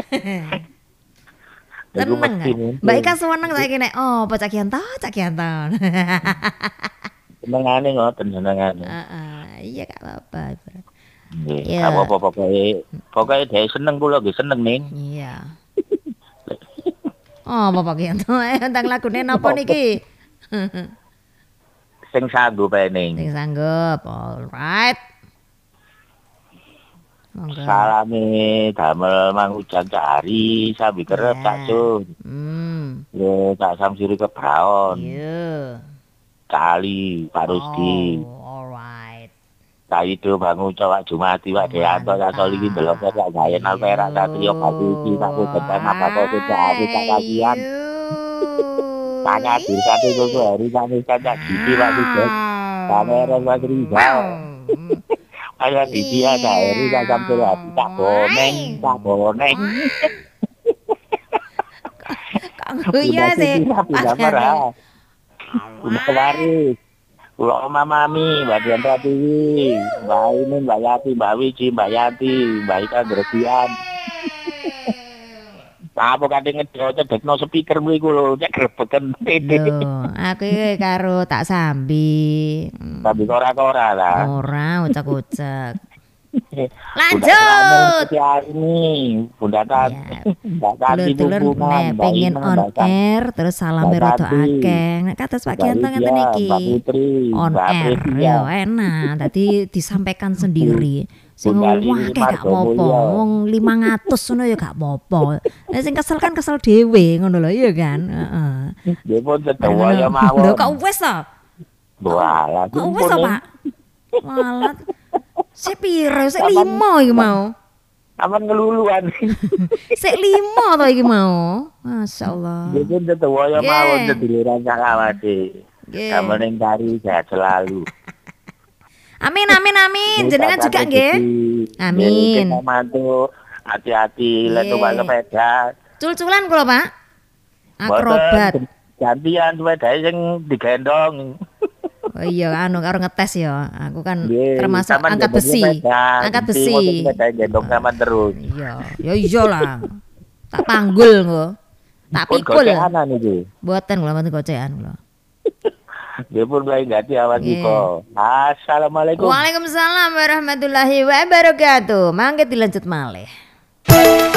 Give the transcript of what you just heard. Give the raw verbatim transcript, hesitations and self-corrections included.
Iku Seneng mesti gak? Mbak muncul. Ika seneng saiki nek oh apa Cak Gianto, Cak Gianto. Senengane ngoten senengane. Heeh, iya gak apa-apa. Nggih, gak Ya, apa-apa pokoke pokoke dhewe seneng kula nggih seneng ning. iya. Oh, apa Pak Gianto? Eh, tentang lagune napa niki? Sing sanggup ae ning. Sing sanggup. Alright. Monggo. Salame damel Mang Ujan Cari, sambi kerep Cak Ya. Sun. Hmm. Yo Cak Samsiri Kebraon, Iya. Cali, Pak Rusdi. Oh, alright. Kaido bangun cowok Jumati Pak Deanto Cak Soliki delok Mantap. Cak Gayen Iya. Alpera Satrio Pasuci Cak Kudan apa kok Cak Ari Cak Kasian. Ayo. Tanya Dirsa itu tuh hari Cak Nisan Cak Gigi Pak Sudet. Kamera Pak Rizal. Ayah Didi Cak Heri Cak Samsul Hati Cak Boneng Cak Boneng. Kok guyu sih? Pindah merah. Pindah waris. Kulo Oma Mami, Mbak Dian Pratiwi, Mbak ini, Mbak Yati, Mbak Wiji, Mbak Yati, Mbak Ika Gresian. Apa kate ngedekno speaker kuwi ku lho, cek grebeken. Lho, aku iki karo tak sambi. Tapi ora-ora lah. Ora ucek-ucek. Lanjut. Ini Bunda Tati, Ya, Mbak Tati dulur-dulur Bukungan, nek Mbak pengen Ina, on Mbak Tati, air terus salame Mbak rada Tati, akeh. Nek kados Pak Mbak Gianto ngeten Lydia, iki. Mbak Putri, On Mbak air Aprilia, ya enak. Dadi disampaikan sendiri. Sing Bunda Lili akeh gak apa-apa. Margomulyo. Wong lima ratus ngono ya gak apa-apa. Nek sing kesel kan kesel dhewe ngono lho iya kan. Heeh. Dia pun sedawa ya Lho mawon. kok wis to? Walah, Kok wis to, Pak? Walah. Sik piro? Sik lima iki mau. Aman ngeluluan. Sik lima to iki mau. Masyaallah. Dia pun sedawa ya Nggih. mawon seduluran sakawase. Nggih. Kamu ning kari sehat selalu. Amin amin amin. Jenengan juga nggih. Amin. Kita mantu hati-hati lek Nggih. numpak sepeda. Cul-culan kula, Pak. Mboten, Akrobat. gantian sepedae sing digendong. Oh iya anu karo ngetes ya. Aku kan Nggih, termasuk sampean angkat gendong besi. sepeda. Angkat Nanti besi. motor sepedae gendong sampean terus. Iya, ya iyalah. Tak panggul engko. Tak Pun pikul. goceanan iki. Mboten kula mboten gocekan kula. Dia pun mulai ganti awan Nggih. Iko. Assalamualaikum. Waalaikumsalam warahmatullahi wabarakatuh. Mangke dilanjut malih.